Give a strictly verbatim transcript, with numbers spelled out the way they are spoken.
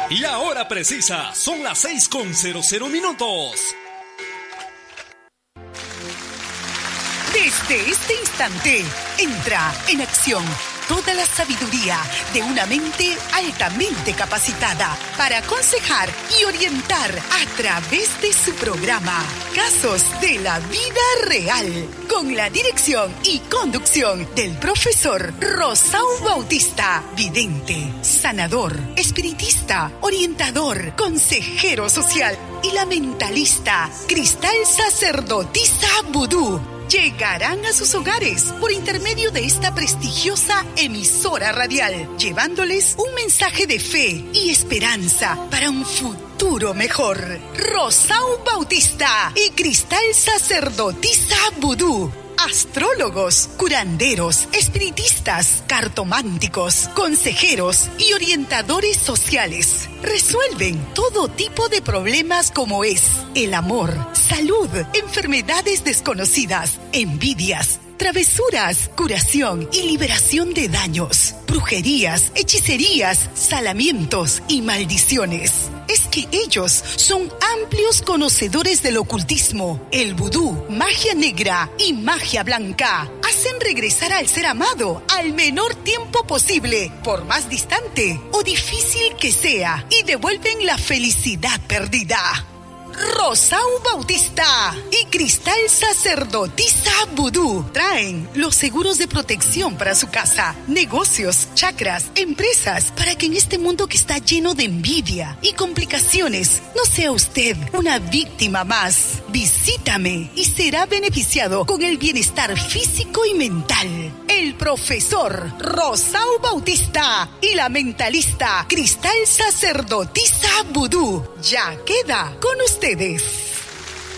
La hora precisa son las seis con cero cero minutos. Desde este instante entra en acción toda la sabiduría de una mente altamente capacitada para aconsejar y orientar a través de su programa Casos de la Vida Real, con la dirección y conducción del profesor Rosau Bautista, vidente, sanador, espiritista, orientador, consejero social y la mentalista Cristal Sacerdotisa Vudú. Llegarán a sus hogares por intermedio de esta prestigiosa emisora radial, llevándoles un mensaje de fe y esperanza para un futuro mejor. Rosau Bautista y Cristal Sacerdotisa Vudú. Astrólogos, curanderos, espiritistas, cartománticos, consejeros y orientadores sociales. Resuelven todo tipo de problemas como es el amor, salud, enfermedades desconocidas, envidias, travesuras, curación y liberación de daños, brujerías, hechicerías, salamientos y maldiciones. Es que ellos son amplios conocedores del ocultismo, el vudú, magia negra y magia blanca. Hacen regresar al ser amado al menor tiempo posible, por más distante o difícil que sea, y devuelven la felicidad perdida. Rosau Bautista y Cristal Sacerdotisa Vudú traen los seguros de protección para su casa, negocios, chakras, empresas, para que en este mundo que está lleno de envidia y complicaciones no sea usted una víctima más. Visítame y será beneficiado con el bienestar físico y mental. El profesor Rosau Bautista y la mentalista Cristal Sacerdotisa Vudú ya queda con ustedes.